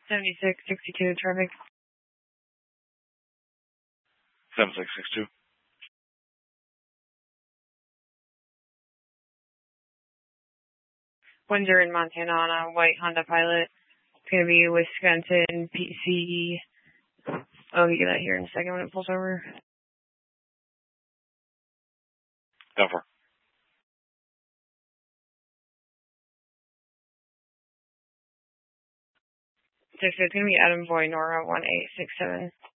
7662 traffic. 7662. Windsor in Montana on a white Honda Pilot. It's going to be Wisconsin PC. I'll get that here in a second when it pulls over. Go for. So it's going to be Adam Boy, Nora 1867.